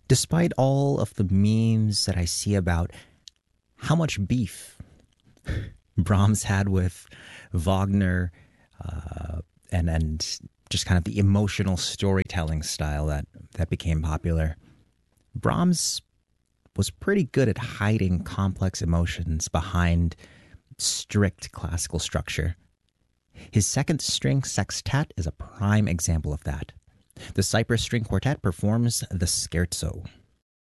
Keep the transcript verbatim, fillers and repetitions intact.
Despite all of the memes that I see about how much beef Brahms had with Wagner, uh, and and just kind of the emotional storytelling style that that became popular, Brahms was pretty good at hiding complex emotions behind strict classical structure. His second string sextet is a prime example of that. The Cyprus String Quartet performs the Scherzo.